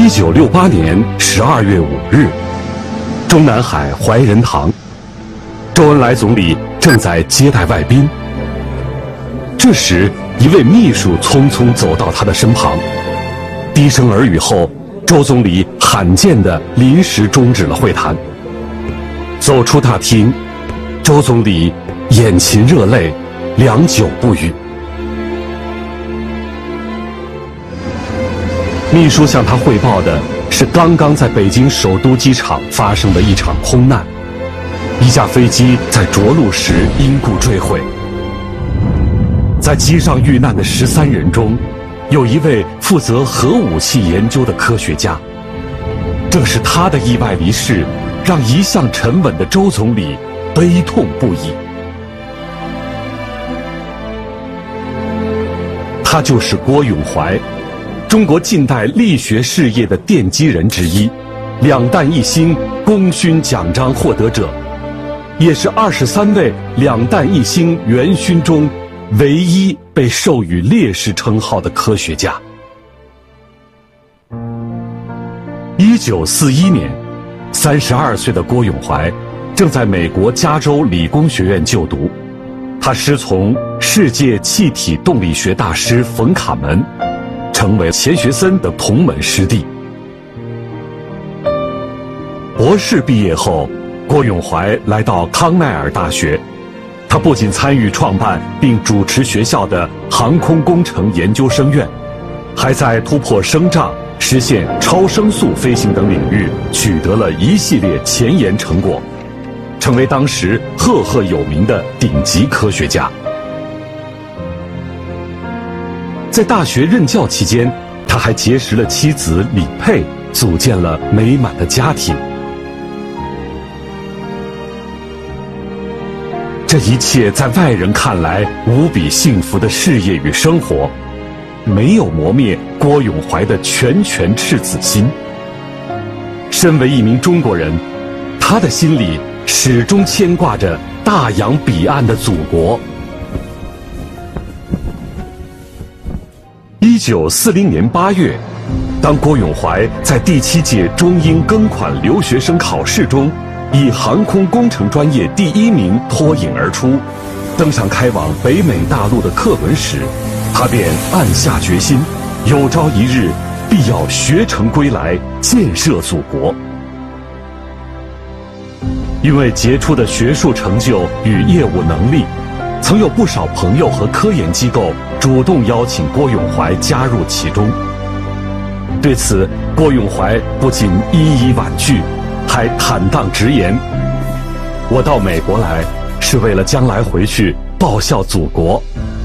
1968年12月5日，中南海怀仁堂，周恩来总理正在接待外宾。这时，一位秘书匆匆走到他的身旁，低声耳语后，周总理罕见地临时终止了会谈。走出大厅，周总理眼噙热泪，良久不语。秘书向他汇报的是刚刚在北京首都机场发生的一场空难，一架飞机在着陆时因故坠毁。在机上遇难的13人中，有一位负责核武器研究的科学家。正是他的意外离世，让一向沉稳的周总理悲痛不已。他就是郭永怀，中国近代力学事业的奠基人之一，2弹1星功勋奖章获得者，也是23位2弹1星元勋中唯一被授予烈士称号的科学家。1941年，32岁的郭永怀正在美国加州理工学院就读，他师从世界气体动力学大师冯卡门，成为钱学森的同门师弟。博士毕业后，郭永怀来到康奈尔大学，他不仅参与创办并主持学校的航空工程研究生院，还在突破声障、实现超声速飞行等领域取得了一系列前沿成果，成为当时赫赫有名的顶级科学家。在大学任教期间，他还结识了妻子李佩，组建了美满的家庭。这一切在外人看来无比幸福的事业与生活，没有磨灭郭永怀的拳拳赤子心。身为一名中国人，他的心里始终牵挂着大洋彼岸的祖国。1940年8月，当郭永怀在第7届中英庚款留学生考试中以航空工程专业第1名脱颖而出，登上开往北美大陆的客轮时，他便暗下决心，有朝一日必要学成归来，建设祖国。因为杰出的学术成就与业务能力，曾有不少朋友和科研机构主动邀请郭永怀加入其中。对此，郭永怀不仅一一婉拒，还坦荡直言：“我到美国来，是为了将来回去报效祖国。”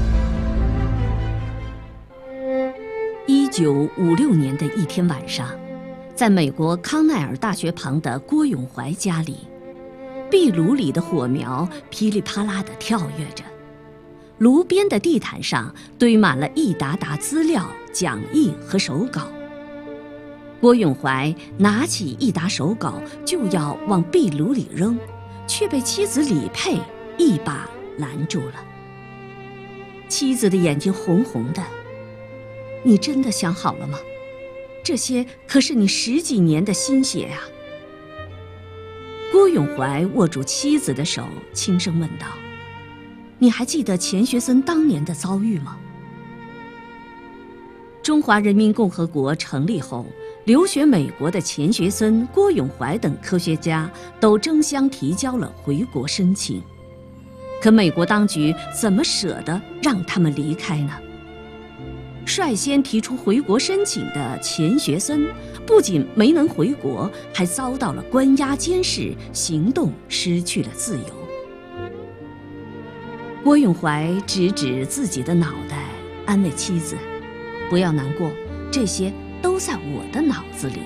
1956年的一天晚上，在美国康奈尔大学旁的郭永怀家里，壁炉里的火苗噼里啪啦地跳跃着，炉边的地毯上堆满了一沓沓资料、讲义和手稿。郭永怀拿起一沓手稿就要往壁炉里扔，却被妻子李佩一把拦住了。妻子的眼睛红红的：“你真的想好了吗？这些可是你10几年的心血啊！”郭永怀握住妻子的手，轻声问道：“你还记得钱学森当年的遭遇吗？”中华人民共和国成立后，留学美国的钱学森、郭永怀等科学家都争相提交了回国申请，可美国当局怎么舍得让他们离开呢？率先提出回国申请的钱学森不仅没能回国，还遭到了关押监视，行动失去了自由。郭永怀指指自己的脑袋，安慰妻子：“不要难过，这些都在我的脑子里。”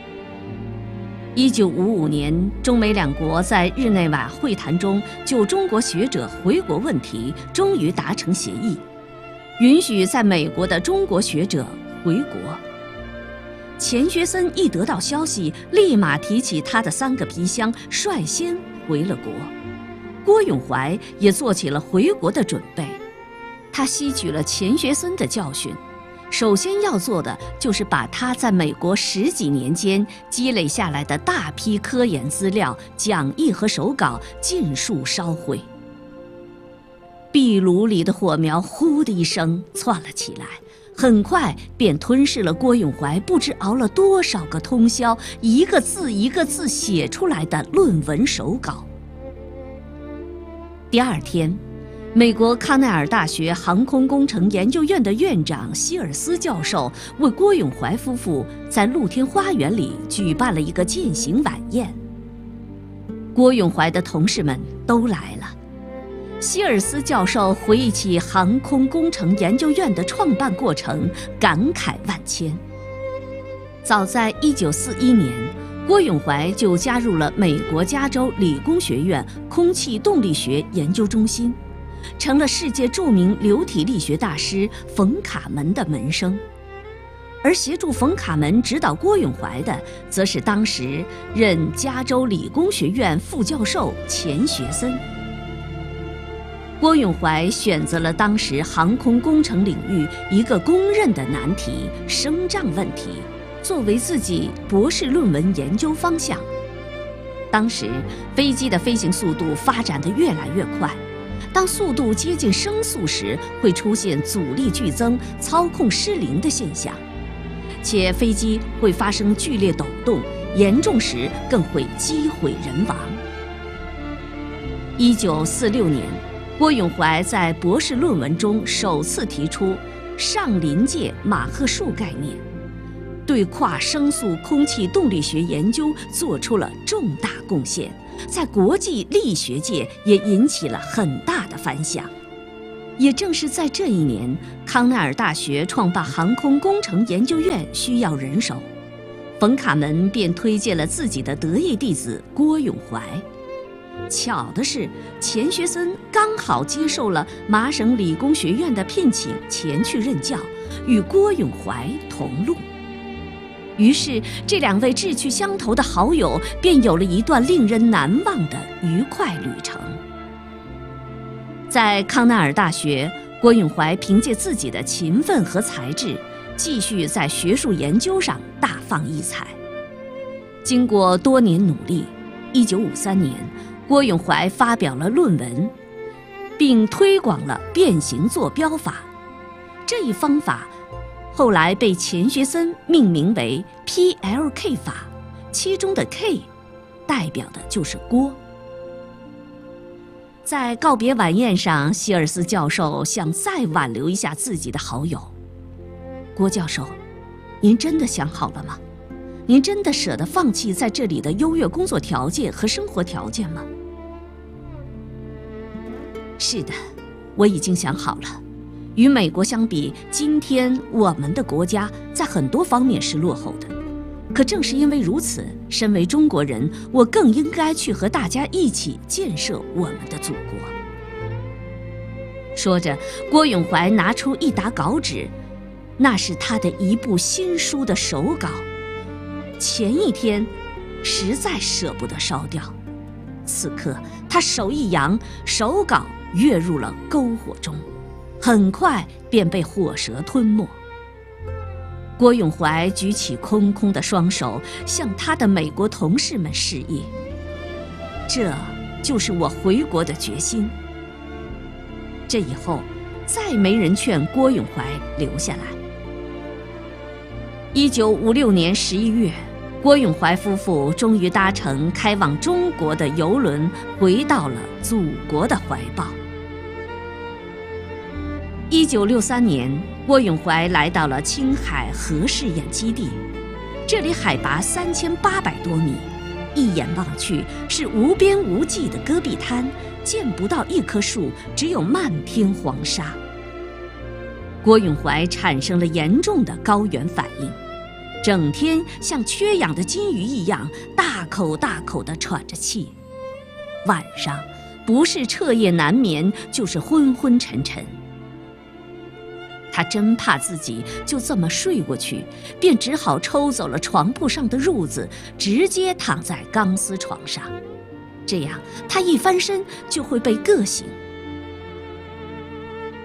1955年，中美两国在日内瓦会谈中就中国学者回国问题终于达成协议，允许在美国的中国学者回国。钱学森一得到消息，立马提起他的3个皮箱，率先回了国。郭永怀也做起了回国的准备。他吸取了钱学森的教训， 首先要做的就是把他在美国10几年间积累下来的大批科研资料、讲义和手稿尽数烧毁。壁炉里的火苗呼的一声窜了起来，很快便吞噬了郭永怀不知熬了多少个通宵，一个字一个字写出来的论文手稿。第二天，美国康奈尔大学航空工程研究院的院长希尔斯教授为郭永怀夫妇在露天花园里举办了一个饯行晚宴。郭永怀的同事们都来了。希尔斯教授回忆起航空工程研究院的创办过程，感慨万千。早在1941年，郭永怀就加入了美国加州理工学院空气动力学研究中心，成了世界著名流体力学大师冯卡门的门生。而协助冯卡门指导郭永怀的，则是当时任加州理工学院副教授钱学森。郭永怀选择了当时航空工程领域一个公认的难题——升降问题，作为自己博士论文研究方向。当时飞机的飞行速度发展得越来越快，当速度接近声速时，会出现阻力剧增、操控失灵的现象，且飞机会发生剧烈抖动，严重时更会机毁人亡。1946年，郭永怀在博士论文中首次提出上临界马赫数概念，对跨声速空气动力学研究做出了重大贡献，在国际力学界也引起了很大的反响。也正是在这一年，康奈尔大学创办航空工程研究院需要人手，冯卡门便推荐了自己的得意弟子郭永怀。巧的是，钱学森刚好接受了麻省理工学院的聘请，前去任教，与郭永怀同路。于是，这两位志趣相投的好友便有了一段令人难忘的愉快旅程。在康奈尔大学，郭永怀凭借自己的勤奋和才智，继续在学术研究上大放异彩。经过多年努力，1953年，郭永怀发表了论文，并推广了变形坐标法。这一方法后来被钱学森命名为 PLK 法，其中的 K 代表的就是郭。在告别晚宴上，希尔斯教授想再挽留一下自己的好友。郭教授，您真的想好了吗？您真的舍得放弃在这里的优越工作条件和生活条件吗？是的，我已经想好了。与美国相比，今天我们的国家在很多方面是落后的。可正是因为如此，身为中国人，我更应该去和大家一起建设我们的祖国。说着，郭永怀拿出一沓稿纸，那是他的一部新书的手稿。前一天实在舍不得烧掉，此刻他手一扬，手稿跃入了篝火中，很快便被火舌吞没。郭永怀举起空空的双手，向他的美国同事们示意：这就是我回国的决心。这以后，再没人劝郭永怀留下来。1956年11月，郭永怀夫妇终于搭乘开往中国的邮轮，回到了祖国的怀抱。1963年，郭永怀来到了青海核试验基地，这里海拔3800多米，一眼望去是无边无际的戈壁滩，见不到一棵树，只有漫天黄沙。郭永怀产生了严重的高原反应，整天像缺氧的金鱼一样大口大口地喘着气，晚上不是彻夜难眠，就是昏昏沉沉。他真怕自己就这么睡过去，便只好抽走了床铺上的褥子，直接躺在钢丝床上，这样他一翻身就会被硌醒。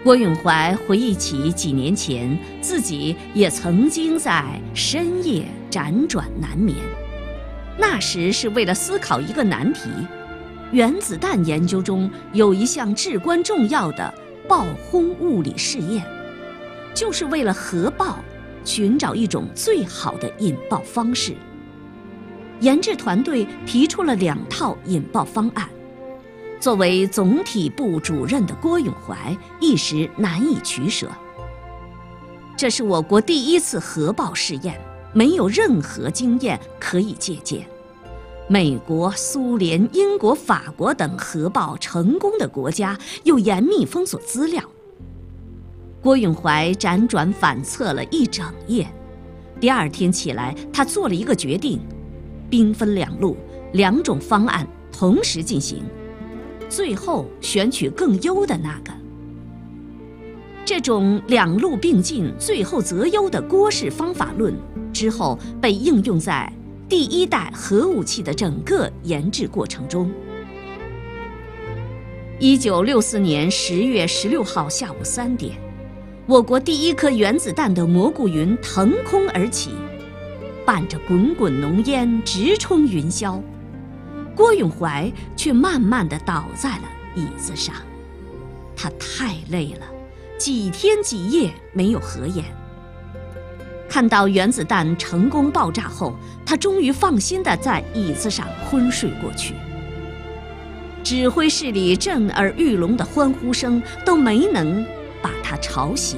郭永怀回忆起几年前自己也曾经在深夜辗转难眠，那时是为了思考一个难题：原子弹研究中有一项至关重要的爆轰物理试验，就是为了核爆寻找一种最好的引爆方式。研制团队提出了2套引爆方案，作为总体部主任的郭永怀一时难以取舍。这是我国第一次核爆试验，没有任何经验可以借鉴。美国、苏联、英国、法国等核爆成功的国家又严密封锁资料。郭永怀辗转反侧了一整夜，第2天起来，他做了一个决定：兵分2路，2种方案同时进行，最后选取更优的那个。这种2路并进，最后择优的郭氏方法论之后被应用在第1代核武器的整个研制过程中。1964年10月16号下午3点，我国第1颗原子弹的蘑菇云腾空而起，伴着滚滚浓烟直冲云霄。郭永怀却慢慢地倒在了椅子上，他太累了，几天几夜没有合眼。看到原子弹成功爆炸后，他终于放心地在椅子上昏睡过去。指挥室里震耳欲聋的欢呼声都没能把他吵醒。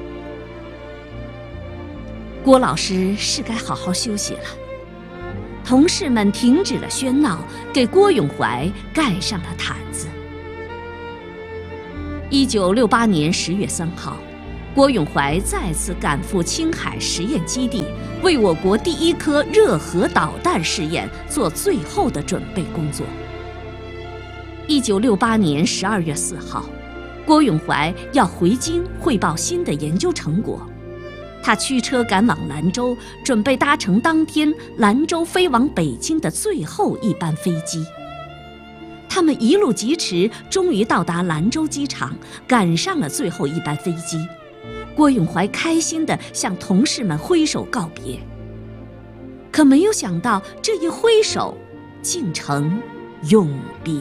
郭老师是该好好休息了。同事们停止了喧闹，给郭永怀盖上了毯子。1968年10月3号，郭永怀再次赶赴青海实验基地，为我国第1颗热核导弹试验做最后的准备工作。1968年12月4号，郭永怀要回京汇报新的研究成果。他驱车赶往兰州，准备搭乘当天兰州飞往北京的最后一班飞机。他们一路疾驰，终于到达兰州机场，赶上了最后一班飞机。郭永怀开心地向同事们挥手告别，可没有想到，这一挥手竟成永别。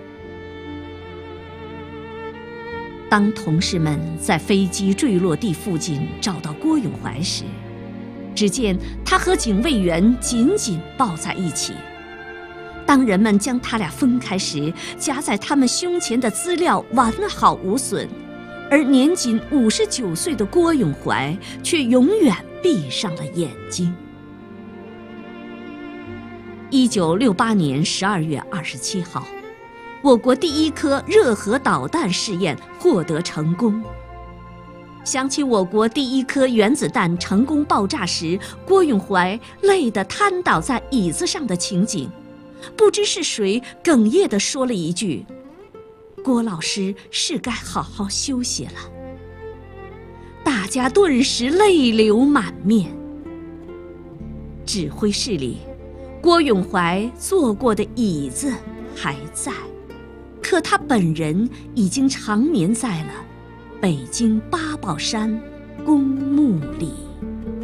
当同事们在飞机坠落地附近找到郭永怀时，只见他和警卫员紧紧抱在一起。当人们将他俩分开时，夹在他们胸前的资料完好无损，而年仅59岁的郭永怀却永远闭上了眼睛。1968年12月27号，我国第1颗热核导弹试验获得成功。想起我国第1颗原子弹成功爆炸时，郭永怀累得瘫倒在椅子上的情景，不知是谁哽咽地说了一句：“郭老师是该好好休息了。”大家顿时泪流满面。指挥室里，郭永怀坐过的椅子还在，可他本人已经长眠在了北京八宝山公墓里。